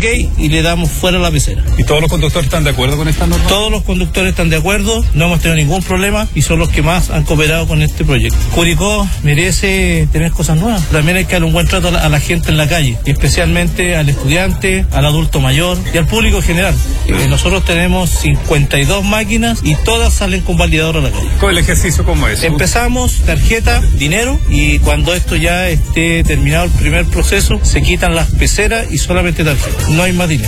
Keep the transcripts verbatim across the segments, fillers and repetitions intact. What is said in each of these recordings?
ok y le damos fuera la pecera. ¿Y todos los conductores están de acuerdo con esta norma? Todos los conductores están de acuerdo, no hemos tenido ningún problema y son los que más han cooperado con este proyecto. Curicó merece tener cosas nuevas. También hay que dar un buen trato a la, a la gente en la calle, y especialmente al estudiante, al adulto mayor y al público en general. Eh, nosotros tenemos cincuenta y dos máquinas y todas salen con validador a la calle. ¿Con el ejercicio cómo es? Empezamos tarjeta, dinero, y cuando esto ya esté terminado el primer proceso, se quitan las peceras y solamente tarjeta. No hay más dinero.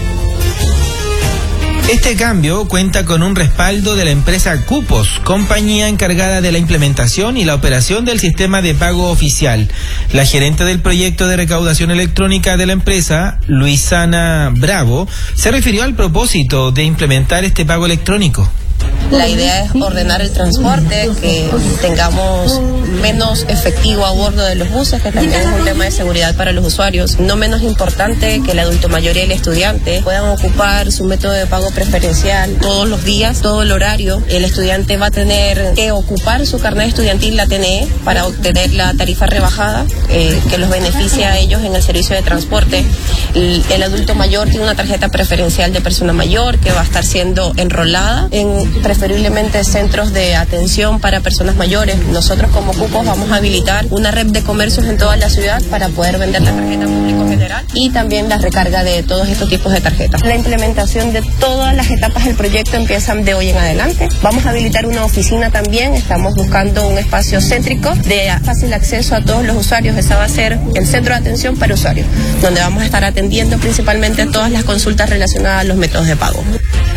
Este cambio cuenta con un respaldo de la empresa Cupos, compañía encargada de la implementación y la operación del sistema de pago oficial. La gerente del proyecto de recaudación electrónica de la empresa, Luisana Bravo, se refirió al propósito de implementar este pago electrónico. La idea es ordenar el transporte, que tengamos menos efectivo a bordo de los buses, que también es un tema de seguridad para los usuarios. No menos importante que el adulto mayor y el estudiante puedan ocupar su método de pago preferencial todos los días, todo el horario. El estudiante va a tener que ocupar su carnet estudiantil, la T N E, para obtener la tarifa rebajada eh, que los beneficia a ellos en el servicio de transporte. El, el adulto mayor tiene una tarjeta preferencial de persona mayor que va a estar siendo enrolada en preferiblemente centros de atención para personas mayores. Nosotros como Cupos vamos a habilitar una red de comercios en toda la ciudad para poder vender la tarjeta público general y también la recarga de todos estos tipos de tarjetas. La implementación de todas las etapas del proyecto empiezan de hoy en adelante. Vamos a habilitar una oficina también, estamos buscando un espacio céntrico de fácil acceso a todos los usuarios. Esa va a ser el centro de atención para usuarios, donde vamos a estar atendiendo principalmente todas las consultas relacionadas a los métodos de pago.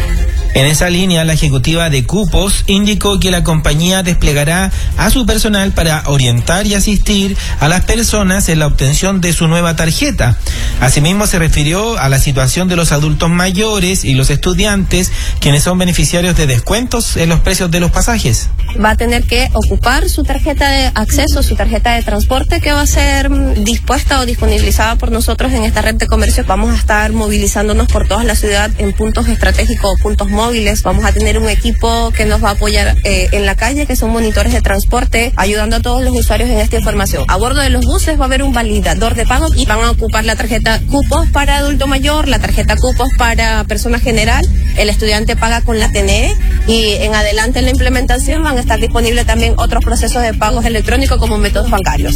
En esa línea, la ejecutiva de Cupos indicó que la compañía desplegará a su personal para orientar y asistir a las personas en la obtención de su nueva tarjeta. Asimismo, se refirió a la situación de los adultos mayores y los estudiantes, quienes son beneficiarios de descuentos en los precios de los pasajes. Va a tener que ocupar su tarjeta de acceso, su tarjeta de transporte, que va a ser dispuesta o disponibilizada por nosotros en esta red de comercio. Vamos a estar movilizándonos por toda la ciudad en puntos estratégicos o puntos móviles. Vamos a tener un equipo que nos va a apoyar eh, en la calle, que son monitores de transporte, ayudando a todos los usuarios en esta información. A bordo de los buses va a haber un validador de pago y van a ocupar la tarjeta Cupos para adulto mayor, la tarjeta Cupos para persona general. El estudiante paga con la T N E y en adelante en la implementación van a estar disponibles también otros procesos de pagos electrónicos como métodos bancarios.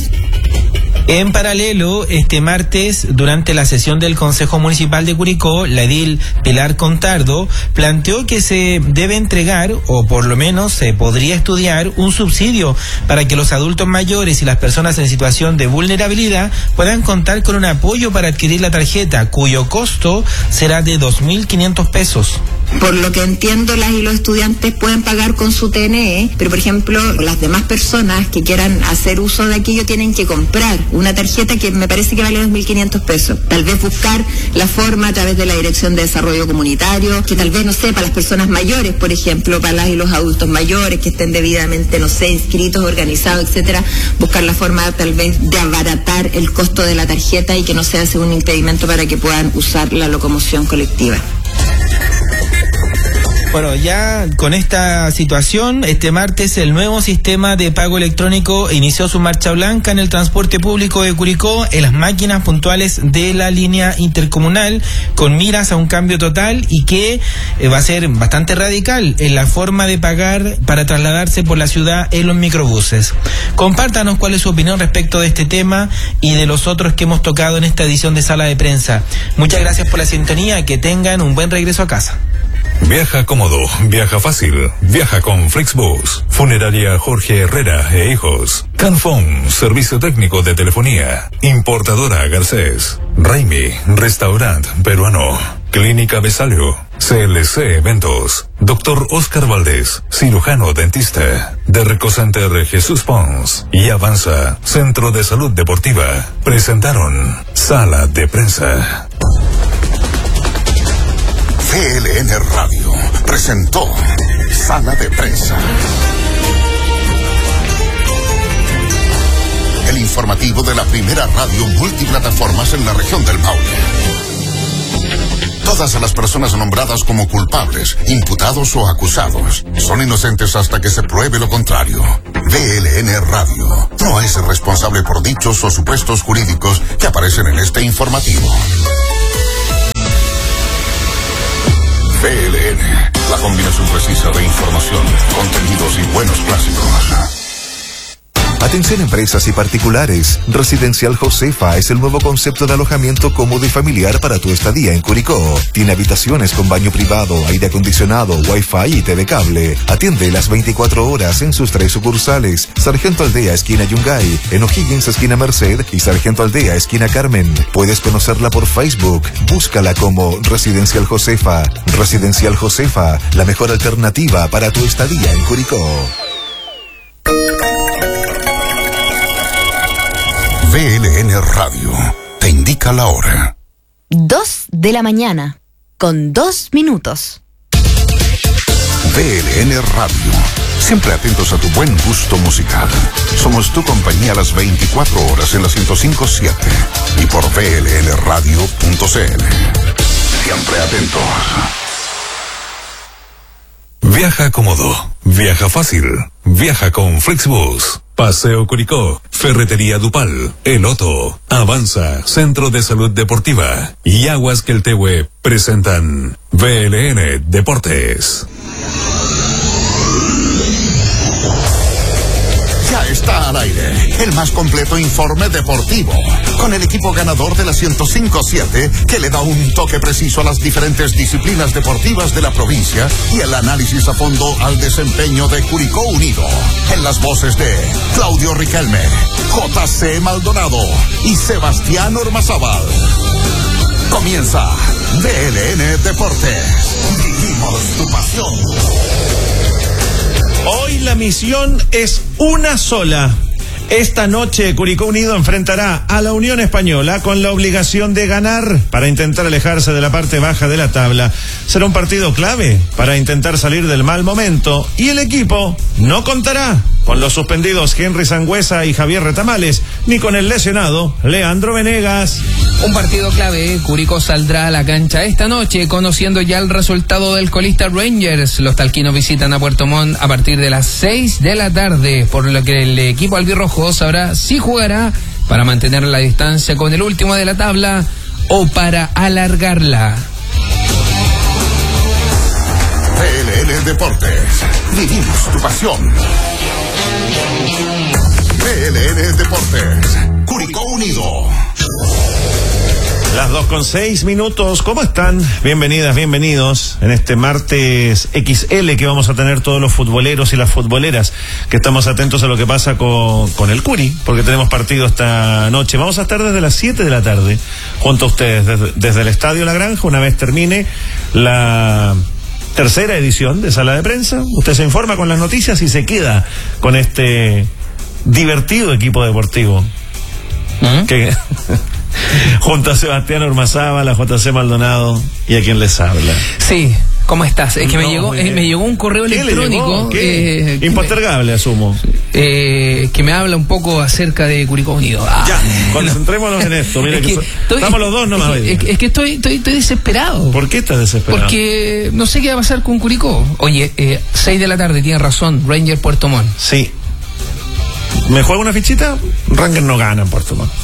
En paralelo, este martes, durante la sesión del Consejo Municipal de Curicó, la edil Pilar Contardo planteó que se debe entregar, o por lo menos se podría estudiar, un subsidio para que los adultos mayores y las personas en situación de vulnerabilidad puedan contar con un apoyo para adquirir la tarjeta, cuyo costo será de dos mil quinientos pesos. Por lo que entiendo, las y los estudiantes pueden pagar con su T N E, pero por ejemplo, las demás personas que quieran hacer uso de aquello tienen que comprar una tarjeta que me parece que vale dos mil quinientos pesos. Tal vez buscar la forma a través de la Dirección de Desarrollo Comunitario, que tal vez, no sé, para las personas mayores, por ejemplo, para las y los adultos mayores que estén debidamente, no sé, inscritos, organizados, etcétera, buscar la forma tal vez de abaratar el costo de la tarjeta y que no sea un impedimento para que puedan usar la locomoción colectiva. Bueno, ya con esta situación, este martes el nuevo sistema de pago electrónico inició su marcha blanca en el transporte público de Curicó, en las máquinas puntuales de la línea intercomunal, con miras a un cambio total y que eh, va a ser bastante radical en la forma de pagar para trasladarse por la ciudad en los microbuses. Compártanos cuál es su opinión respecto de este tema y de los otros que hemos tocado en esta edición de Sala de Prensa. Muchas gracias por la sintonía, que tengan un buen regreso a casa. Viaja cómodo, viaja fácil, viaja con Flixbus, Funeraria Jorge Herrera e Hijos, Canfón, Servicio Técnico de Telefonía, Importadora Garcés, Raimi, Restaurant Peruano, Clínica Besalio, C L C Eventos, Doctor Oscar Valdés, Cirujano Dentista, Derrico Center Jesús Pons y Avanza, Centro de Salud Deportiva, presentaron Sala de Prensa. C L N Radio presentó Sala de Prensa. El informativo de la primera radio multiplataformas en la región del Maule. Todas las personas nombradas como culpables, imputados o acusados son inocentes hasta que se pruebe lo contrario. V L N Radio no es responsable por dichos o supuestos jurídicos que aparecen en este informativo. combinación precisa de información, contenidos y buenos clásicos. Atención empresas y particulares. Residencial Josefa es el nuevo concepto de alojamiento cómodo y familiar para tu estadía en Curicó. Tiene habitaciones con baño privado, aire acondicionado, wifi y T V cable. Atiende las veinticuatro horas en sus tres sucursales. Sargento Aldea, esquina Yungay, en O'Higgins, esquina Merced y Sargento Aldea, esquina Carmen. Puedes conocerla por Facebook. Búscala como Residencial Josefa. Residencial Josefa, la mejor alternativa para tu estadía en Curicó. V L N Radio te indica la hora. Dos de la mañana, con dos minutos. V L N Radio, siempre atentos a tu buen gusto musical. Somos tu compañía a las veinticuatro horas en la ciento cinco punto siete y por V L N radio punto c l. Siempre atentos. Viaja cómodo, viaja fácil, viaja con Flixbus. Paseo Curicó, Ferretería Dupal, El Otto, Avanza, Centro de Salud Deportiva y Aguas Queltehue presentan V L N Deportes. Ya está al aire el más completo informe deportivo, con el equipo ganador de la ciento cinco punto siete que le da un toque preciso a las diferentes disciplinas deportivas de la provincia y el análisis a fondo al desempeño de Curicó Unido. En las voces de Claudio Riquelme, J C Maldonado y Sebastián Ormazábal. Comienza V L N Deportes. Vivimos tu pasión. Hoy la misión es una sola. Esta noche Curicó Unido enfrentará a la Unión Española con la obligación de ganar para intentar alejarse de la parte baja de la tabla. Será un partido clave para intentar salir del mal momento y el equipo no contará con los suspendidos Henry Sangüesa y Javier Retamales, ni con el lesionado Leandro Venegas. Un partido clave, Curicó saldrá a la cancha esta noche, conociendo ya el resultado del colista Rangers. Los talquinos visitan a Puerto Montt a partir de las seis de la tarde, por lo que el equipo albirrojo sabrá si jugará para mantener la distancia con el último de la tabla o para alargarla. V L N Deportes, vivimos tu pasión. V L N Deportes, Curicó Unido. Las dos con seis minutos, ¿cómo están? Bienvenidas, bienvenidos en este martes equis ele que vamos a tener todos los futboleros y las futboleras, que estamos atentos a lo que pasa con, con el Curi, porque tenemos partido esta noche. Vamos a estar desde las siete de la tarde junto a ustedes, desde, desde el Estadio La Granja, una vez termine la tercera edición de Sala de Prensa. Usted se informa con las noticias y se queda con este divertido equipo deportivo. ¿Mm? Que... junto a Sebastián Ormazábal, a J C Maldonado y a quien les habla. Sí, ¿cómo estás? Es que no, me llegó eh, me llegó un correo electrónico ¿Qué? Eh, impostergable, me, asumo eh, que me habla un poco acerca de Curicó Unido. Ah, ya, concentrémonos no. en esto. Mira es que, que estoy, estamos los dos nomás. Es que, es que estoy, estoy, estoy desesperado. ¿Por qué estás desesperado? Porque no sé qué va a pasar con Curicó. Oye, eh, seis de la tarde, tiene razón, Ranger Puerto Montt. Sí. ¿Me juega una fichita? Ranger no gana en Puerto Montt.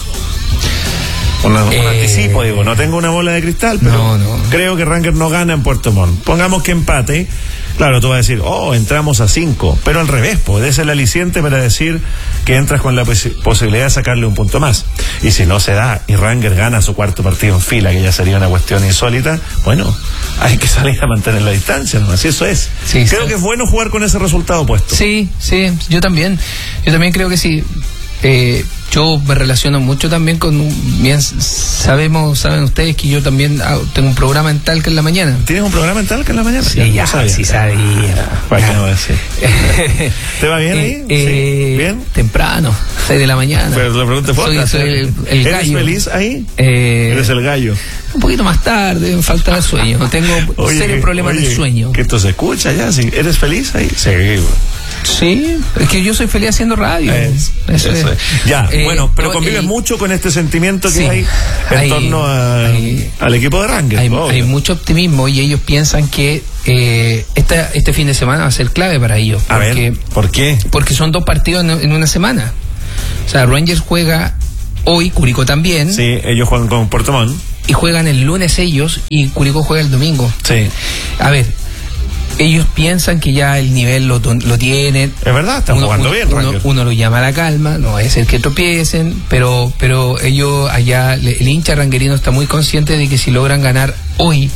Una, un eh, anticipo, digo, no tengo una bola de cristal, pero no, no. creo que Ranger no gana en Puerto Montt. Pongamos que empate, claro, tú vas a decir, oh, entramos a cinco, pero al revés, puede ser el aliciente para decir que entras con la pos- posibilidad de sacarle un punto más. Y si no se da y Ranger gana su cuarto partido en fila, que ya sería una cuestión insólita, bueno, hay que salir a mantener la distancia, ¿no? Así eso es. Sí, creo sí. que es bueno jugar con ese resultado puesto. Sí, sí, yo también, yo también creo que sí. Eh, yo me relaciono mucho también con, bien sabemos, saben ustedes que yo también hago, tengo un programa en Talca en la mañana. ¿Tienes un programa en Talca en la mañana? Sí, ya, ya sí sabía. ¿Para qué no voy a decir? ¿Te va bien ahí? Eh, sí. ¿Bien? Temprano, seis de la mañana. Pero la pregunta fue, soy, soy el, el ¿eres gallo. feliz ahí? Eh, ¿Eres el gallo? Un poquito más tarde, me falta el sueño. Tengo oye, serios problemas oye, de sueño. Que esto se escucha ya, ¿sí? ¿Eres feliz ahí? Sí. Sí, es que yo soy feliz haciendo radio. Es, eso eso es. Es. Ya, eh, bueno, pero convives eh, mucho con este sentimiento que sí, hay en hay, torno a, hay, al equipo de Ranger. Hay, hay mucho optimismo y ellos piensan que eh, esta, este fin de semana va a ser clave para ellos. A porque, ver, ¿por qué? Porque son dos partidos en, en una semana. O sea, Rangers juega hoy, Curicó también. Sí, ellos juegan con Puerto Montt. Y juegan el lunes ellos y Curicó juega el domingo. Sí. A ver, ellos piensan que ya el nivel lo, lo tienen. Es verdad, están uno, jugando uno, bien, uno, uno lo llama a la calma, no es el que tropiecen, pero pero ellos allá, el hincha ranguerino está muy consciente de que si logran ganar hoy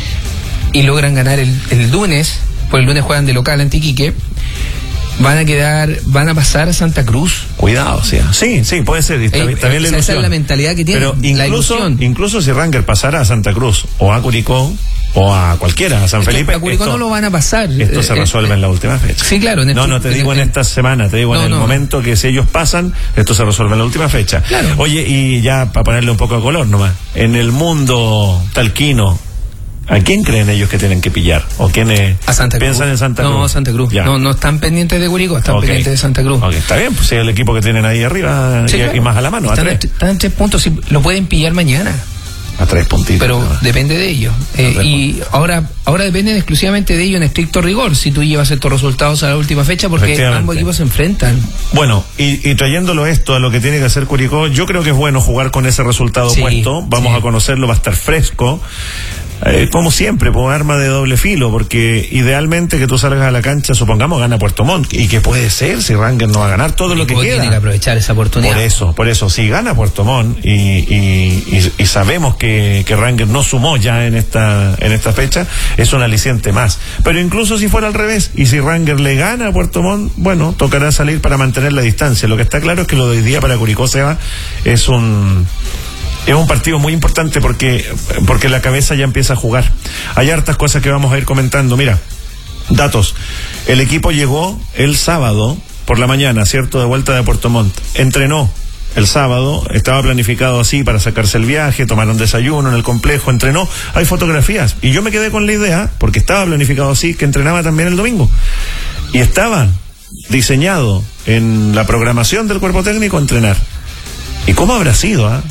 y logran ganar el, el lunes, pues el lunes juegan de local ante Iquique, van a quedar, van a pasar a Santa Cruz. Cuidado, o sea, sí, sí, puede ser. Está, Ey, está bien la esa ilusión. es la mentalidad que tiene. Pero la incluso, ilusión. incluso si Ranger pasara a Santa Cruz o a Curicó o a cualquiera, a San Es que Felipe. a Curicó esto, no lo van a pasar. Esto se Eh, resuelve eh, en la última fecha. Sí, claro. En el, no, no te en digo el, en esta semana, te digo no, en el no, momento que si ellos pasan, esto se resuelve en la última fecha. Claro. Oye, y ya para ponerle un poco de color nomás, en el mundo talquino, ¿a quién creen ellos que tienen que pillar? ¿O quiénes a Santa Cruz. piensan en Santa Cruz? No, Santa Cruz. Ya. No, no están pendientes de Curicó, están Okay. pendientes de Santa Cruz. Okay, está bien, pues es el equipo que tienen ahí arriba Sí, y, claro. y más a la mano, a Están, tres. están en tres puntos, sí, lo pueden pillar mañana. A tres puntitos. Pero ¿no? depende de ellos. Eh, y ahora ahora dependen exclusivamente de ellos en estricto rigor, si tú llevas estos resultados a la última fecha, porque ambos equipos se enfrentan. Bueno, y, y trayéndolo esto a lo que tiene que hacer Curicó, yo creo que es bueno jugar con ese resultado Sí, puesto. Vamos sí. a conocerlo, va a estar fresco. Eh, como siempre, pues arma de doble filo, porque idealmente que tú salgas a la cancha, supongamos gana Puerto Montt, y que puede ser si Ranger no va a ganar todo lo que queda. Tiene que aprovechar esa oportunidad. Por eso, por eso, si gana Puerto Montt y, y, y, y sabemos que, que Ranger no sumó ya en esta en esta fecha, es un aliciente más. Pero incluso si fuera al revés, y si Ranger le gana a Puerto Montt, bueno, tocará salir para mantener la distancia. Lo que está claro es que lo de hoy día para Curicó Seba es un es un partido muy importante porque porque la cabeza ya empieza a jugar. Hay hartas cosas que vamos a ir comentando. Mira, datos. El equipo llegó el sábado por la mañana, ¿cierto? De vuelta de Puerto Montt. Entrenó el sábado, estaba planificado así para sacarse el viaje, tomaron desayuno en el complejo, entrenó. Hay fotografías. Y yo me quedé con la idea, porque estaba planificado así, que entrenaba también el domingo. Y estaba diseñado en la programación del cuerpo técnico entrenar. ¿Y cómo habrá sido, ah?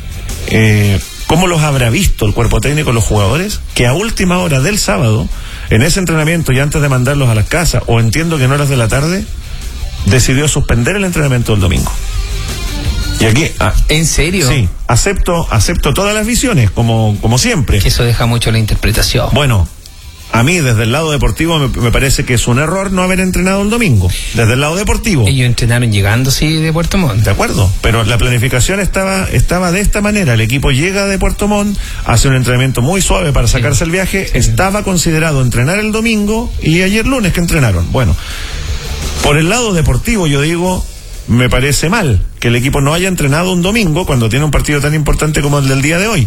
Eh, ¿Cómo los habrá visto el cuerpo técnico, los jugadores? Que a última hora del sábado, en ese entrenamiento y antes de mandarlos a las casas, o entiendo que en horas de la tarde, decidió suspender el entrenamiento del domingo. Y aquí... Ah, ¿En serio? Sí, acepto, acepto todas las visiones, como, como siempre. Que eso deja mucho la interpretación. Bueno, a mí desde el lado deportivo me, me parece que es un error no haber entrenado el domingo. Desde el lado deportivo. Ellos entrenaron llegando, sí, de Puerto Montt. De acuerdo, pero la planificación estaba estaba de esta manera. El equipo llega de Puerto Montt, hace un entrenamiento muy suave para sacarse sí, el viaje. Sí. Estaba considerado entrenar el domingo y ayer lunes que entrenaron. Bueno, por el lado deportivo yo digo, me parece mal que el equipo no haya entrenado un domingo cuando tiene un partido tan importante como el del día de hoy.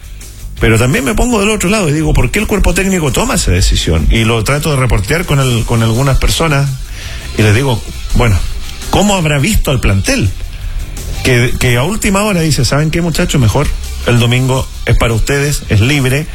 Pero también me pongo del otro lado y digo, ¿por qué el cuerpo técnico toma esa decisión? Y lo trato de reportear con, el, con algunas personas y les digo, bueno, ¿cómo habrá visto al plantel? Que, que a última hora dice, ¿saben qué, muchachos? Mejor el domingo es para ustedes, es libre.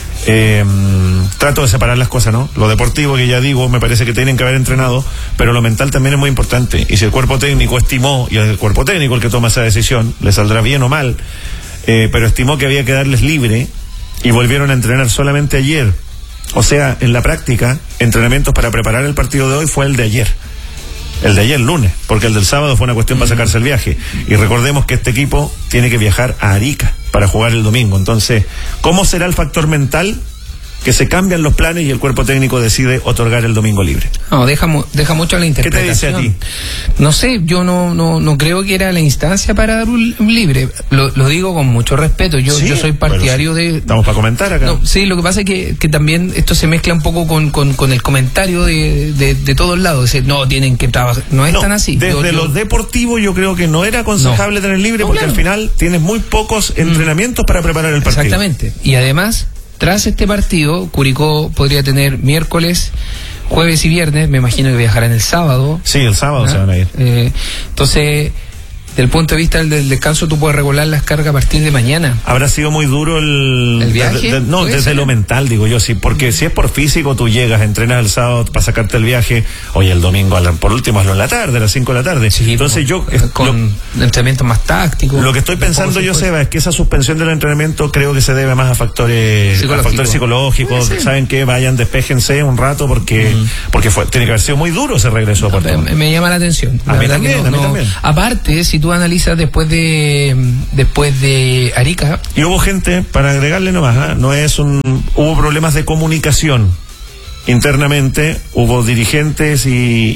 Eh, trato de separar las cosas, ¿no? Lo deportivo, que ya digo, me parece que tienen que haber entrenado, pero lo mental también es muy importante. Y si el cuerpo técnico estimó, y es el cuerpo técnico el que toma esa decisión, le saldrá bien o mal, eh, pero estimó que había que darles libre y volvieron a entrenar solamente ayer. O sea, en la práctica, entrenamientos para preparar el partido de hoy fue el de ayer. El de ayer lunes, porque el del sábado fue una cuestión para sacarse el viaje. Y recordemos que este equipo tiene que viajar a Arica para jugar el domingo. Entonces, ¿cómo será el factor mental? Que se cambian los planes y el cuerpo técnico decide otorgar el domingo libre. No, deja, deja mucho a la interpretación. ¿Qué te dice a ti? No sé, yo no, no, no creo que era la instancia para dar un, un libre. Lo, lo digo con mucho respeto. Yo, sí, yo soy partidario de... Estamos para comentar acá. No, sí, lo que pasa es que, que también esto se mezcla un poco con, con, con el comentario de, de, de todos lados. Decir, no, tienen que trabajar. No es no, tan así. Desde yo, lo yo... deportivo yo creo que no era aconsejable no. tener libre, no, porque claro. al final tienes muy pocos entrenamientos mm. para preparar el partido. Exactamente. Y además... Tras este partido, Curicó podría tener miércoles, jueves y viernes, me imagino que viajarán el sábado. Sí, el sábado, ¿no? Se van a ir. Eh, entonces, del punto de vista del, del descanso, tú puedes regular las cargas a partir de mañana. ¿Habrá sido muy duro el, ¿El viaje? De, de, no, desde ser? Lo mental, digo yo, sí, porque si es por físico, tú llegas, entrenas el sábado para sacarte el viaje, oye, el domingo, por último, hazlo en la tarde, a las cinco de la tarde. Sí, entonces yo... Con lo, entrenamientos más tácticos. Lo que estoy pensando yo, Seba, es que esa suspensión del entrenamiento creo que se debe más a factores psicológicos. A factores psicológicos. Sí, sí. ¿Saben qué? Vayan, despéjense un rato porque mm. porque fue tiene que haber sido muy duro ese regreso a Puerto Montt. Me, me llama la atención. La a mí también, no, a mí no. también. Aparte, si tú analizas después de después de Arica. Y hubo gente, para agregarle nomás, ¿eh? no es un hubo problemas de comunicación internamente hubo dirigentes y,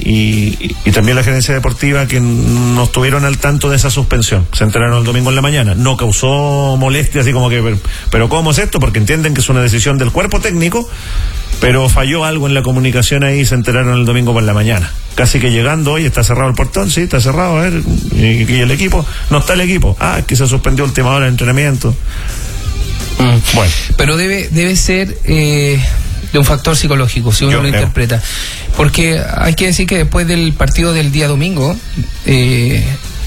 y, y también la gerencia deportiva que no estuvieron al tanto de esa suspensión. Se enteraron el domingo en la mañana. No causó molestia, así como que, pero, pero ¿cómo es esto? Porque entienden que es una decisión del cuerpo técnico, pero falló algo en la comunicación ahí y se enteraron el domingo por la mañana. Casi que llegando hoy, ¿está cerrado el portón? Sí, está cerrado, a ver, y, y el equipo, no está el equipo. Ah, es que se suspendió última hora de entrenamiento. Mm. Bueno. Pero debe, debe ser... Eh... de un factor psicológico, si uno Yo lo creo. interpreta. Porque hay que decir que después del partido del día domingo, eh,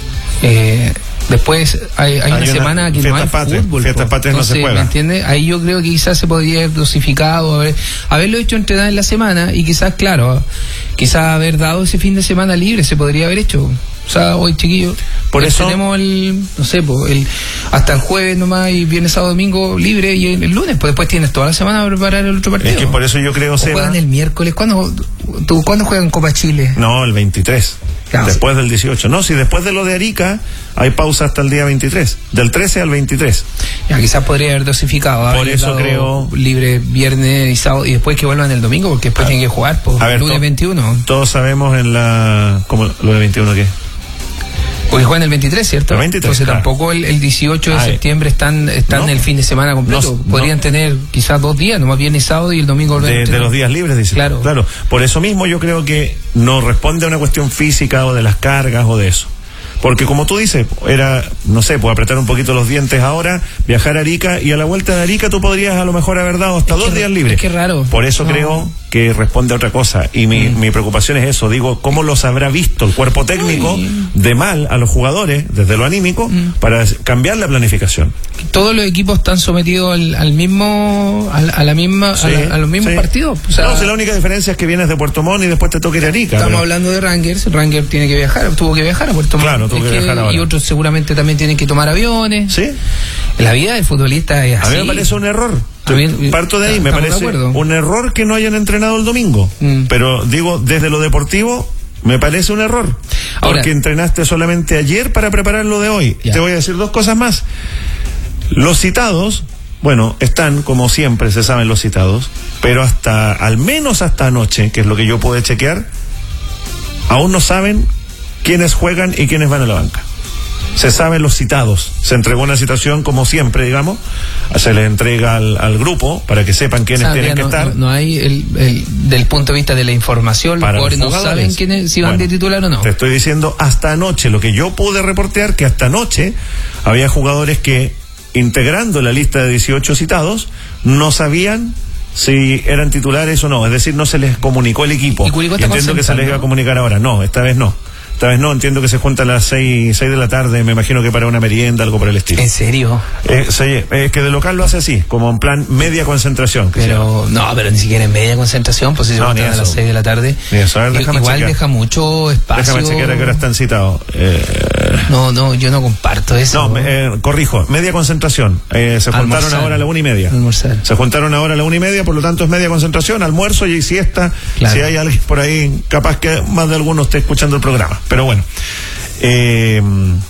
eh, después hay, hay, hay una, una semana que no hay patria, fútbol. Fiestas patrias no se juega. ¿Me entiendes? Ahí yo creo que quizás se podría haber dosificado, haber, haberlo hecho entrenar en la semana y quizás, claro, quizás haber dado ese fin de semana libre, se podría haber hecho. O sea, hoy, chiquillos, por eso tenemos el, no sé, pues, el, hasta el jueves nomás y viernes, sábado, domingo libre y el, el lunes, pues después tienes toda la semana para preparar el otro partido. Es que por eso yo creo, Seba, juegan el miércoles. ¿Cuándo, tú, ¿cuándo juegan Copa Chile? No, el veintitrés. Claro. Después del dieciocho. No, si después de lo de Arica hay pausa hasta el día veintitrés. Del trece al veintitrés. Ya, quizás podría haber dosificado. Por eso creo. Libre viernes y sábado y después que vuelvan el domingo, porque después ah, tienen que jugar. Pues, a ver, lunes to- veintiuno. Todos sabemos en la. ¿Cómo? ¿Lo de veintiuno qué? Porque juegan el veintitrés, ¿cierto? El veintitrés, Entonces claro. Tampoco el, el dieciocho de Ay. septiembre están, están No. el fin de semana completo. No, Podrían no. tener quizás dos días, nomás viernes y sábado y el domingo volver de, a de los días libres, dice. Claro. Claro. Por eso mismo yo creo que no responde a una cuestión física o de las cargas o de eso. Porque como tú dices, era, no sé, pues apretar un poquito los dientes ahora, viajar a Arica y a la vuelta de Arica tú podrías a lo mejor haber dado hasta es dos que, días libres. Es que raro. Por eso no. creo que responde a otra cosa. Y mi, mm. mi preocupación es eso. Digo, ¿cómo los habrá visto el cuerpo técnico Ay. de mal a los jugadores, desde lo anímico, mm. para cambiar la planificación? Todos los equipos están sometidos al, al mismo, al, a la misma, sí, a, la, a los mismos sí. partidos. O sea, no, si la única diferencia es que vienes de Puerto Montt y después te toca ir a Arica. Estamos pero... hablando de Rangers. Rangers tiene que viajar, tuvo que viajar a Puerto Montt. Claro, tuvo que, que viajar ahora. Y otros seguramente también tienen que tomar aviones. Sí. La vida del futbolista es así. A mí me parece un error. Mí, Parto de ahí, me parece un error que no hayan entrenado el domingo. Mm. Pero digo, desde lo deportivo, me parece un error. Ahora, porque entrenaste solamente ayer para preparar lo de hoy. Ya. Te voy a decir dos cosas más. Los citados, bueno, están, como siempre se saben los citados, pero hasta, al menos hasta anoche, que es lo que yo pude chequear, aún no saben quiénes juegan y quiénes van a la banca. Se saben los citados. Se entregó una citación como siempre, digamos. Se les entrega al, al grupo para que sepan quiénes o sea, tienen que no, estar. No, no hay el, el, del punto de vista de la información, los jugadores no saben quiénes, si van bueno, de titular o no. Te estoy diciendo hasta anoche, lo que yo pude reportear, que hasta anoche había jugadores que, integrando la lista de dieciocho citados, no sabían si eran titulares o no. Es decir, no se les comunicó el equipo. Y, y entiendo que se les iba a comunicar ahora. No, esta vez no. Esta vez no, entiendo que se juntan a las seis, seis de la tarde, me imagino que para una merienda, algo por el estilo. ¿En serio? Eh, se, es que de local lo hace así, como en plan media concentración. Pero, no, pero ni siquiera en media concentración, pues si se no, juntan a las seis de la tarde. Ni eso. A ver, déjame igual chequear. Deja mucho espacio. Déjame chequear a qué hora están citados. Eh... No, no, yo no comparto eso. No, eh, corrijo, media concentración. Eh, se juntaron almorzar. ahora a la una y media. Almorzar. Se juntaron ahora a la una y media, por lo tanto es media concentración, almuerzo y siesta. Claro. Si hay alguien por ahí, capaz que más de alguno esté escuchando el programa. Pero bueno. Eh,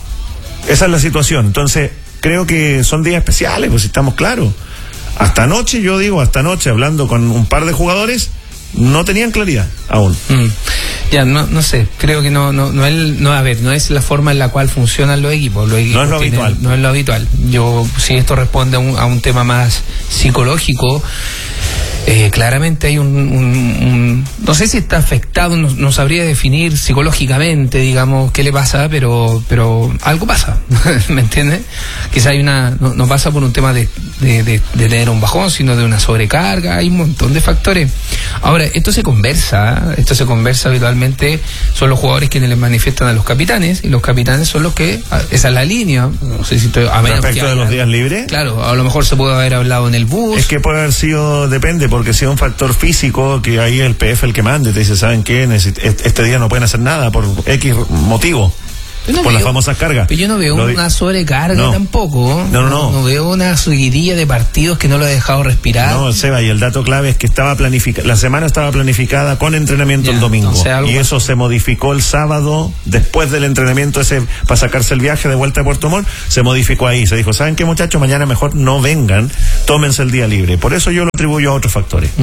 esa es la situación. Entonces creo que son días especiales, pues si estamos claros. Hasta anoche, yo digo, hasta anoche hablando con un par de jugadores, no tenían claridad aún. Mm. Ya, no, no sé, creo que no, no, no es, no, a ver, no es la forma en la cual funcionan los equipos. Los equipos no es lo tienen, habitual. No es lo habitual. Yo, si esto responde a un, a un tema más psicológico, eh, claramente hay un, un, un, no sé si está afectado, no, no sabría definir psicológicamente, digamos, qué le pasa, pero, pero algo pasa, ¿me entiendes? Quizá hay una, no, no pasa por un tema de, de, de, de tener un bajón, sino de una sobrecarga, hay un montón de factores. Ahora, esto se conversa, esto se conversa habitualmente, son los jugadores quienes les manifiestan a los capitanes, y los capitanes son los que, esa es la línea, no sé si estoy, a menos respecto que de los días libres. Claro, a lo mejor se puede haber hablado en el bus. Es que puede haber sido, depende, porque si es un factor físico, que ahí el P F el que mande, te dice, ¿saben qué? Este día no pueden hacer nada por X motivo. No por veo, las famosas cargas. Pero yo no veo Lo una di- sobrecarga no. tampoco. No, no, no. No veo una seguidilla de partidos que no lo ha dejado respirar. No, Seba, y el dato clave es que estaba planificada, la semana estaba planificada con entrenamiento Ya, el domingo. o sea, algo y eso se modificó el sábado, después del entrenamiento ese, para sacarse el viaje de vuelta a Puerto Montt, se modificó ahí. Se dijo, ¿saben qué, muchachos? Mañana mejor no vengan, tómense el día libre. Por eso yo lo atribuyo a otros factores. Mm.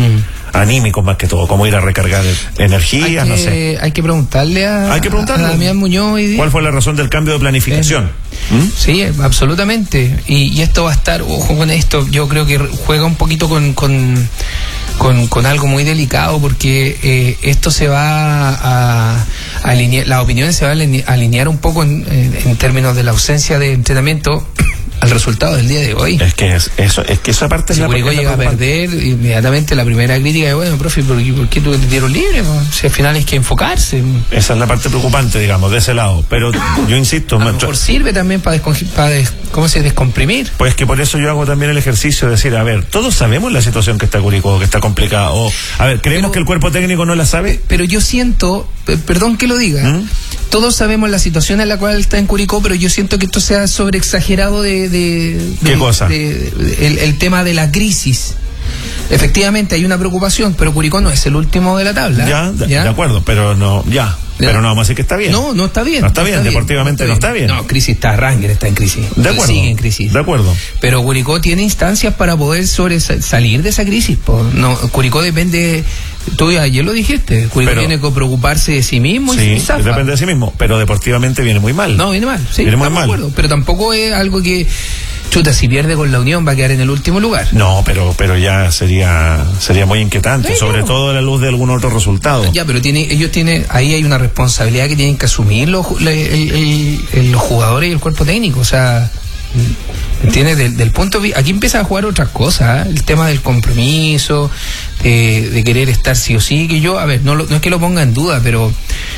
anímicos más que todo, como ir a recargar energías, que, no sé. Hay que preguntarle a, hay que preguntarle. a Damián Muñoz y ¿cuál fue la razón del cambio de planificación? Eh, ¿Mm? Sí, absolutamente. Y, y esto va a estar, ojo con esto, yo creo que juega un poquito con... con Con, con algo muy delicado, porque eh, esto se va a, a alinear, las opiniones se van a alinear un poco en, en, en términos de la ausencia de entrenamiento al resultado del día de hoy. Es que es, eso, es que esa parte si es la Curicó llega a perder, inmediatamente la primera crítica es, bueno, profe, ¿por qué, por qué tú te dieron libre? Si al final hay que enfocarse. Esa es la parte preocupante, digamos, de ese lado. Pero yo insisto, a lo mejor sirve también para, para des, ¿cómo se descomprimir? Pues que por eso yo hago también el ejercicio de decir, a ver, todos sabemos la situación que está Curicó, que está complicada. O, a ver, ¿creemos pero, que el cuerpo técnico no la sabe? Pero yo siento, perdón que lo diga, ¿Mm? todos sabemos la situación en la cual está en Curicó, pero yo siento que esto sea sobreexagerado de, de, de ¿qué cosa? De, de, el, el tema de la crisis. Efectivamente hay una preocupación, pero Curicó no es el último de la tabla. Ya, de, ¿ya? de acuerdo, pero no, ya. Ya. Pero no vamos a decir que está bien. No, no está bien. No está, no bien, está bien, deportivamente no está bien. No, crisis está, Ranger está en crisis. De acuerdo. Sigue en crisis. De acuerdo. Pero Curicó tiene instancias para poder sobre salir de esa crisis. Po. No, Curicó depende, tú ayer lo dijiste, Curicó pero, tiene que preocuparse de sí mismo sí, y zafa. Depende de sí mismo, pero deportivamente viene muy mal. No, viene mal, sí. Viene muy mal. Acuerdo, pero tampoco es algo que, chuta, si pierde con la Unión va a quedar en el último lugar. No, pero pero ya sería sería muy inquietante, sí, sobre no. todo a la luz de algún otro resultado. Ya, pero tiene, ellos tienen, ahí hay una responsabilidad que tienen que asumir los, el, el, el, los jugadores y el cuerpo técnico, o sea, ¿entiendes? Del, del punto de, aquí empieza a jugar otras cosas, ¿eh? El tema del compromiso, de, de querer estar sí o sí, que yo, a ver, no, lo, no es que lo ponga en duda, pero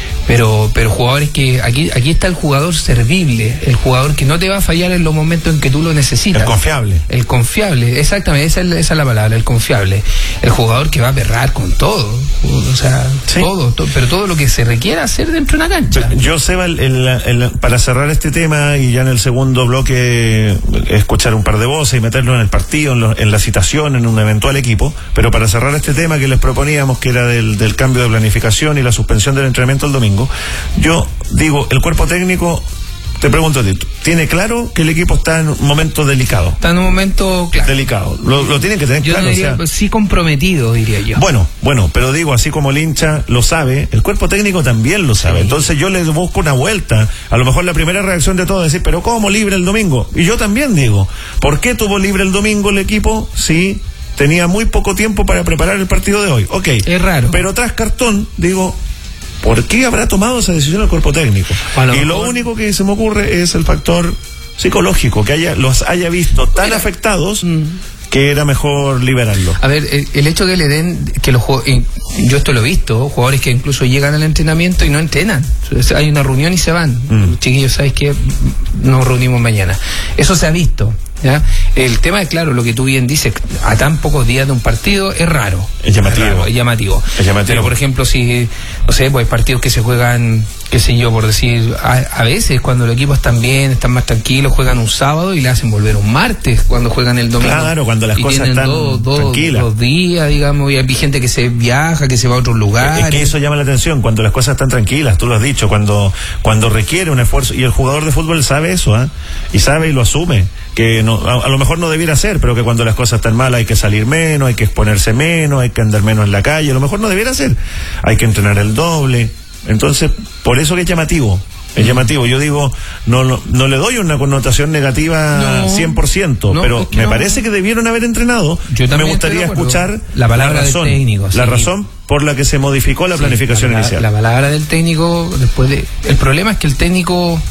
pero pero jugadores que, aquí aquí está el jugador servible, el jugador que no te va a fallar en los momentos en que tú lo necesitas. El confiable. El confiable, exactamente, esa es, esa es la palabra, el confiable. El jugador que va a perrar con todo, o sea, sí. todo, todo, pero todo lo que se requiera hacer dentro de una cancha. Yo, Seba, el, el, el, para cerrar este tema y ya en el segundo bloque escuchar un par de voces y meterlo en el partido, en, lo, en la citación, en un eventual equipo, pero para cerrar este tema que les proponíamos, que era del, del cambio de planificación y la suspensión del entrenamiento el domingo, yo digo, el cuerpo técnico, te pregunto a ti, ¿tiene claro que el equipo está en un momento delicado? Está en un momento claro. Delicado. Lo, lo tiene que tener yo claro. Diría, o sea, pues, sí comprometido, diría yo. Bueno, bueno, pero digo, así como el hincha lo sabe, el cuerpo técnico también lo sabe. Sí. Entonces yo les busco una vuelta. A lo mejor la primera reacción de todos es decir, pero ¿cómo libre el domingo? Y yo también digo, ¿por qué tuvo libre el domingo el equipo si tenía muy poco tiempo para preparar el partido de hoy? Ok. Es raro. Pero tras cartón, digo, ¿por qué habrá tomado esa decisión el cuerpo técnico? Lo y mejor... lo único que se me ocurre es el factor psicológico, que haya los haya visto tan Mira, afectados mm. que era mejor liberarlo. A ver, el, el hecho que le den, que los eh, yo esto lo he visto, jugadores que incluso llegan al entrenamiento y no entrenan. Hay una reunión y se van. Mm. Chiquillos, ¿sabes qué? Nos reunimos mañana. Eso se ha visto. ¿Ya? El tema es, claro, lo que tú bien dices, a tan pocos días de un partido es raro. Es llamativo. Es, raro, es llamativo. Es llamativo. Pero, por ejemplo, si, no sé, pues hay partidos que se juegan, qué sé yo, por decir, a, a veces cuando los equipos están bien, están más tranquilos, juegan un sábado y le hacen volver un martes cuando juegan el domingo. Claro, cuando las y cosas están dos, dos, tranquilas. Dos días, digamos, y hay gente que se viaja, que se va a otros lugares. Es que eso llama la atención, cuando las cosas están tranquilas, tú lo has dicho, cuando, cuando requiere un esfuerzo, y el jugador de fútbol sabe eso, ¿eh? Y sabe y lo asume, que no, a, a lo mejor no debiera ser, pero que cuando las cosas están mal hay que salir menos, hay que exponerse menos, hay que andar menos en la calle, a lo mejor no debiera ser, hay que entrenar el doble. Entonces, por eso que es llamativo, es llamativo. Yo digo, no, no, no le doy una connotación negativa no, cien por ciento, no, pero es que me no. parece que debieron haber entrenado. Yo me gustaría escuchar la palabra la razón, del técnico, la sí. razón por la que se modificó la sí, planificación la, inicial. La palabra del técnico, después de, el problema es que el técnico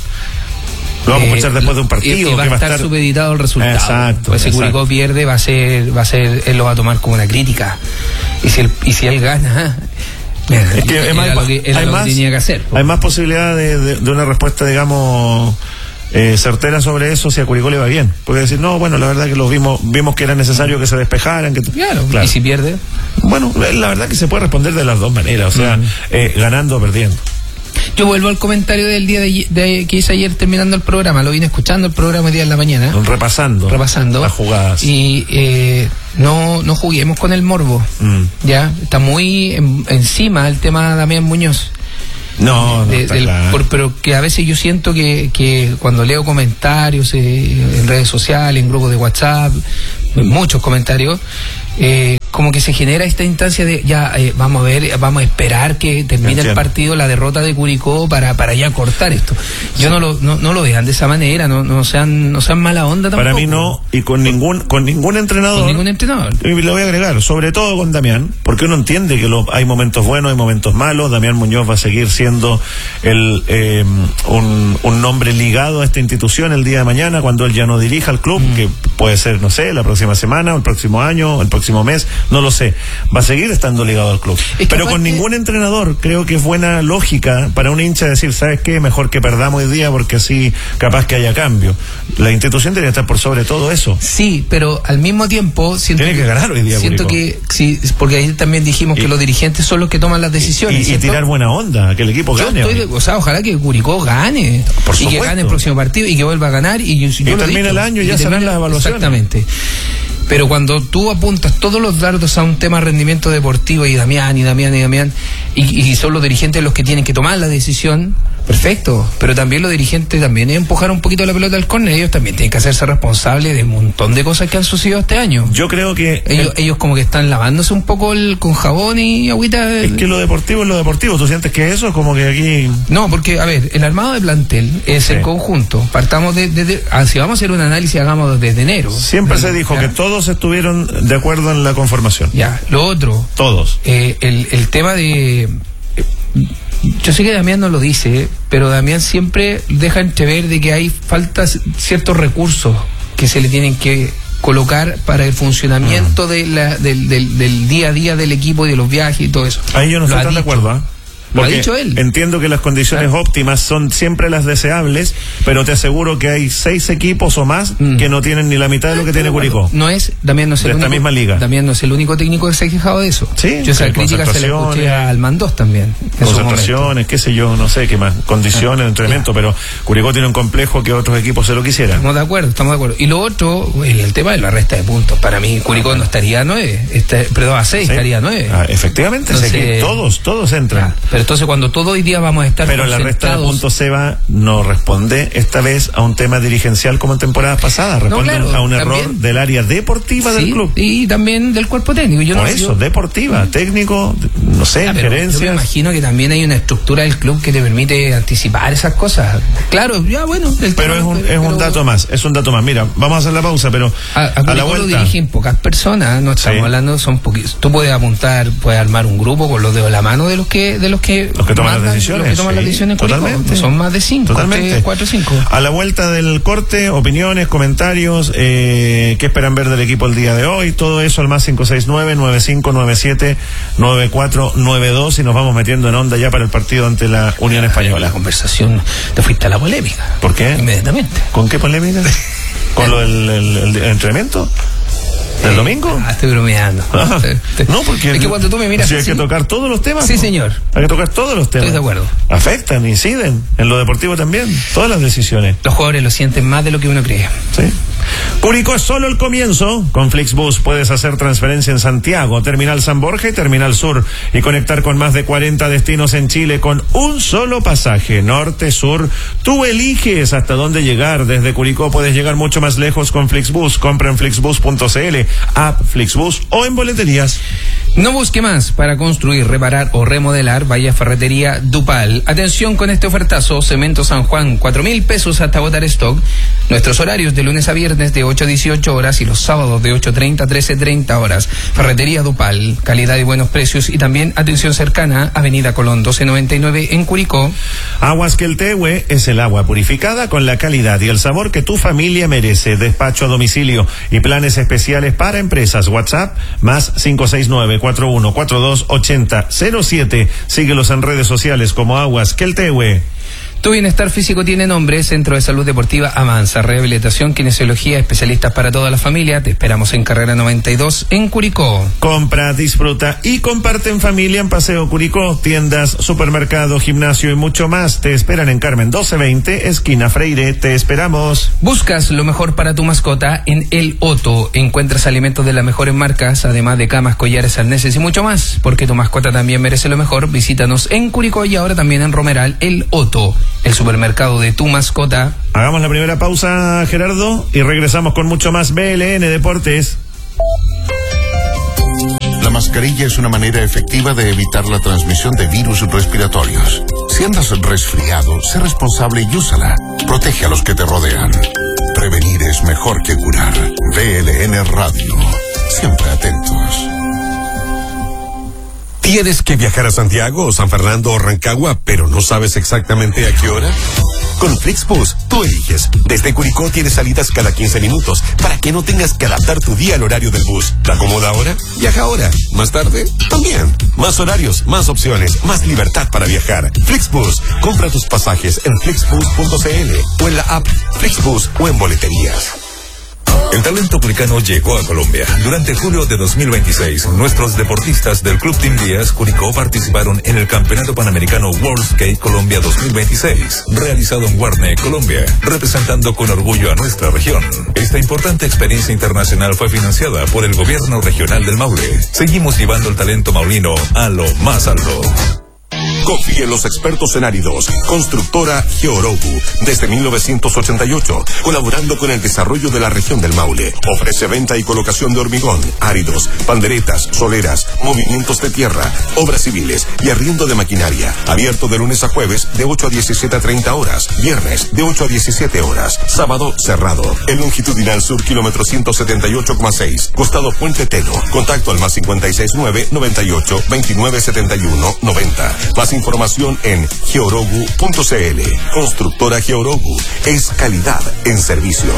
lo vamos a escuchar después de un partido y va, que va a estar, estar supeditado el resultado. Exacto. Pues si Curicó pierde va a ser, va a ser, él lo va a tomar como una crítica. Y si él, y si él gana, mira, es que era más, lo que, era hay, lo más, que tenía que hacer. Hay más posibilidad de, de, de una respuesta, digamos, eh, certera sobre eso si a Curicó le va bien. Porque decir, no, bueno, la verdad que lo vimos, vimos que era necesario que se despejaran. Que claro, claro. ¿Y si pierde? Bueno, la verdad que se puede responder de las dos maneras, o sea, mm. eh, ganando o perdiendo. Yo vuelvo al comentario del día de, de que hice ayer terminando el programa, lo vine escuchando el programa el día de la mañana. Repasando. Repasando. Las jugadas. Y eh, no, no juguemos con el morbo. Mm. Ya, está muy en, encima el tema de Damián Muñoz. No, no de, está del, claro. por, pero que a veces yo siento que, que cuando leo comentarios eh, en redes sociales, en grupos de WhatsApp, muchos comentarios, eh, como que se genera esta instancia de ya eh, vamos a ver, vamos a esperar que termine Entiendo. el partido, la derrota de Curicó para para ya cortar esto. Yo sí. no lo no, no lo vean de esa manera, no no sean no sean mala onda tampoco. Para mí no, y con ningún con ningún entrenador. Con ningún entrenador. Y le voy a agregar, sobre todo con Damián, porque uno entiende que lo, hay momentos buenos, hay momentos malos. Damián Muñoz va a seguir siendo el eh, un, un nombre ligado a esta institución el día de mañana cuando él ya no dirija el club, mm. que puede ser, no sé, la próxima semana, o el próximo año, o el próximo mes, no lo sé. Va a seguir estando ligado al club. Es Pero con ningún entrenador creo que es buena lógica para un hincha decir, ¿sabes qué? Mejor que perdamos hoy día porque así capaz que haya cambio. La institución debería estar por sobre todo eso. Sí, pero al mismo tiempo siento tiene que, que ganar hoy día. Siento Curicó. que sí, porque ahí también dijimos y, que los dirigentes son los que toman las decisiones. Y, y tirar buena onda, que el equipo Yo gane. Estoy, o sea, ojalá que Curicó gane por y que gane el próximo partido y que vuelva a ganar y, yo, y yo termina el año y ya serán las evaluaciones. Exactamente. Pero cuando tú apuntas todos los dardos a un tema de rendimiento deportivo y Damián y Damián y Damián y, y son los dirigentes los que tienen que tomar la decisión, perfecto, pero también los dirigentes también empujar un poquito la pelota al córner, ellos también tienen que hacerse responsables de un montón de cosas que han sucedido este año. Yo creo que ellos, el... ellos como que están lavándose un poco el, con jabón y agüita. Es que lo deportivo es lo deportivo. ¿Tú sientes que eso es como que aquí? No, porque a ver, el armado de plantel es sí. el conjunto. Partamos de, de, de ah, si vamos a hacer un análisis, hagamos desde enero. Siempre desde, se dijo ya. que todos estuvieron de acuerdo en la conformación. Ya, lo otro. Todos. Eh, el, el tema de... Eh, yo sé que Damián no lo dice, pero Damián siempre deja entrever de que hay faltas ciertos recursos que se le tienen que colocar para el funcionamiento uh-huh. de la, del, del, del día a día del equipo y de los viajes y todo eso. Ahí yo no estoy tan de acuerdo, ¿eh? Lo ha dicho él. Entiendo que las condiciones ¿Ah? óptimas son siempre las deseables, pero te aseguro que hay seis equipos o más mm. que no tienen ni la mitad de lo que tiene Curicó. No es, Damián no es el de único, esta misma liga. Damián no es el único técnico que se ha quejado de eso. Sí, yo esa crítica se la escuché al Mandós también. Concentraciones, qué sé yo, no sé qué más, condiciones, ah, entrenamiento, pero Curicó tiene un complejo que otros equipos se lo quisieran. Estamos de acuerdo, estamos de acuerdo. Y lo otro, el, el tema de la resta de puntos. Para mí, Curicó no estaría a nueve, este, perdón, a seis, ¿sí? estaría a nueve. Ah, efectivamente, entonces, sé que todos, todos entran. Ah, pero entonces cuando todo hoy día vamos a estar pero la resta de puntos, Seba, no responde esta vez a un tema dirigencial como en temporadas pasadas, responde no, claro, a un error también, del área deportiva sí, del club y también del cuerpo técnico. Yo Por no, eso, yo... deportiva, técnico, no sé, ah, gerencias. Yo me imagino que también hay una estructura del club que te permite anticipar esas cosas. Claro, ya bueno. El pero tema, es un, pero... es un dato más, es un dato más. Mira, vamos a hacer la pausa, pero a, a, a la vuelta. Lo dirigen pocas personas, no estamos sí. hablando, son poquitos. Tú puedes apuntar, puedes armar un grupo con los dedos de la mano de los que de los que, los que toman mandan, las decisiones. Los que toman sí. las decisiones Totalmente. Son más de cinco, Totalmente. cuatro o cinco. A la vuelta del corte, opiniones, comentarios, eh, qué esperan ver del equipo el día de hoy, todo eso al más cinco seis nueve, nueve cinco nueve siete, nueve cuatro nueve dos y nos vamos metiendo en onda ya para el partido ante la Unión Española. La conversación, te fuiste a la polémica. ¿Por qué? Inmediatamente. ¿Con qué polémica? ¿Con lo del el, el, el entrenamiento? ¿Del domingo? Ah, estoy bromeando. Ah, no, porque es que cuando tú me miras si hay así, que tocar todos los temas. Sí, ¿no? Señor. Hay que tocar todos los temas. Estoy de acuerdo. Afectan, inciden, en lo deportivo también, todas las decisiones. Los jugadores lo sienten más de lo que uno cree. Sí. Curicó es solo el comienzo. Con Flixbus puedes hacer transferencia en Santiago, Terminal San Borja y Terminal Sur y conectar con más de cuarenta destinos en Chile con un solo pasaje, norte, sur. Tú eliges hasta dónde llegar. Desde Curicó puedes llegar mucho más lejos con Flixbus. Compra en flixbus punto cl, app Flixbus o en boleterías. No busque más para construir, reparar o remodelar. Vaya a Ferretería Dupal. Atención con este ofertazo. Cemento San Juan, cuatro mil pesos hasta botar stock. Nuestros horarios de lunes a viernes de ocho a dieciocho horas y los sábados de ocho treinta a trece treinta horas. Ferretería Dupal, calidad y buenos precios y también atención cercana, Avenida Colón doce noventa y nueve en Curicó. Aguas Queltehue es el agua purificada con la calidad y el sabor que tu familia merece. Despacho a domicilio y planes especiales para empresas. WhatsApp más cinco seis nueve, cuatro uno cuatro dos, ocho cero cero siete. Síguelos en redes sociales como Aguas Queltehue. Tu bienestar físico tiene nombre. Centro de Salud Deportiva Avanza. Rehabilitación, kinesiología, especialistas para toda la familia. Te esperamos en Carrera noventa y dos en Curicó. Compra, disfruta y comparte en familia en Paseo Curicó. Tiendas, supermercado, gimnasio y mucho más. Te esperan en Carmen doce veinte, esquina Freire. Te esperamos. Buscas lo mejor para tu mascota en El Otto. Encuentras alimentos de las mejores marcas, además de camas, collares, arneses y mucho más. Porque tu mascota también merece lo mejor. Visítanos en Curicó y ahora también en Romeral, El Otto, el supermercado de tu mascota. Hagamos la primera pausa, Gerardo, y regresamos con mucho más B L N Deportes. mascarilla es una manera efectiva de evitar la transmisión de virus respiratorios. Si andas resfriado, sé responsable y úsala. Protege a los que te rodean. Prevenir es mejor que curar. V L N Radio. Siempre atentos. ¿Tienes que viajar a Santiago o San Fernando o Rancagua, pero no sabes exactamente a qué hora? Con Flixbus, tú eliges. Desde Curicó tienes salidas cada quince minutos para que no tengas que adaptar tu día al horario del bus. ¿Te acomoda ahora? Viaja ahora. ¿Más tarde? También. Más horarios, más opciones, más libertad para viajar. Flixbus. Compra tus pasajes en flixbus punto c l o en la app Flixbus o en boleterías. El talento curicano llegó a Colombia. Durante julio de dos mil veintiséis, nuestros deportistas del Club Team Díaz Curicó participaron en el Campeonato Panamericano World Skate Colombia dos mil veintiséis, realizado en Guarne, Colombia, representando con orgullo a nuestra región. Esta importante experiencia internacional fue financiada por el Gobierno Regional del Maule. Seguimos llevando el talento maulino a lo más alto. Confíe en los expertos en áridos. Constructora Georogu, desde mil novecientos ochenta y ocho, colaborando con el desarrollo de la región del Maule. Ofrece venta y colocación de hormigón, áridos, panderetas, soleras, movimientos de tierra, obras civiles y arriendo de maquinaria. Abierto de lunes a jueves de ocho a diecisiete a treinta horas, viernes de ocho a diecisiete horas, sábado cerrado. El longitudinal sur, kilómetro ciento setenta y ocho coma seis, costado Puente Teno. Contacto al más cincuenta y seis nueve, noventa y ocho, veintinueve setenta y uno, noventa. Más información en georogu punto c l. Constructora Georogu es calidad en servicios.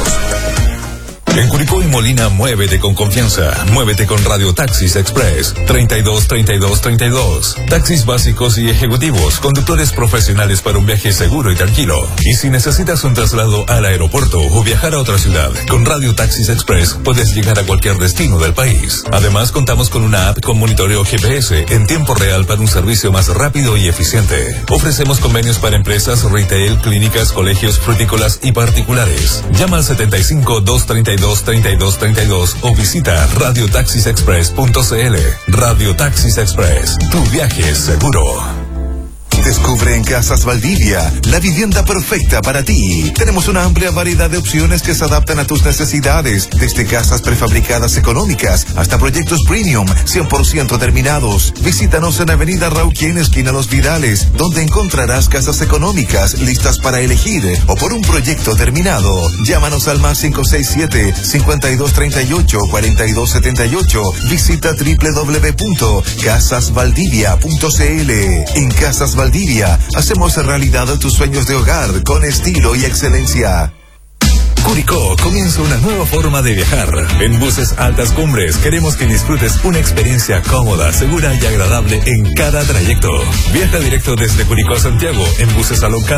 En Curicó y Molina, muévete con confianza. Muévete con Radio Taxis Express. treinta y dos, treinta y dos, treinta y dos. Taxis básicos y ejecutivos. Conductores profesionales para un viaje seguro y tranquilo. Y si necesitas un traslado al aeropuerto o viajar a otra ciudad, con Radio Taxis Express puedes llegar a cualquier destino del país. Además, contamos con una app con monitoreo G P S en tiempo real para un servicio más rápido y eficiente. Ofrecemos convenios para empresas, retail, clínicas, colegios, frutícolas y particulares. Llama al setenta y cinco, doscientos treinta y dos, treinta y dos, treinta y dos o visita radio taxis express punto c l. Radio Taxis Express, tu viaje es seguro. Descubre en Casas Valdivia la vivienda perfecta para ti. Tenemos una amplia variedad de opciones que se adaptan a tus necesidades, desde casas prefabricadas económicas hasta proyectos premium cien por ciento terminados. Visítanos en Avenida Rauquén, esquina Los Vidales, donde encontrarás casas económicas listas para elegir o por un proyecto terminado. Llámanos al más cinco seis siete, cincuenta y dos treinta y ocho, cuarenta y dos setenta y ocho. Visita doble u doble u doble u punto casas valdivia punto c l. En Casas Valdivia hacemos realidad tus sueños de hogar con estilo y excelencia. Curicó comienza una nueva forma de viajar. En Buses Altas Cumbres queremos que disfrutes una experiencia cómoda, segura y agradable en cada trayecto. Viaja directo desde Curicó a Santiago en Buses Alonca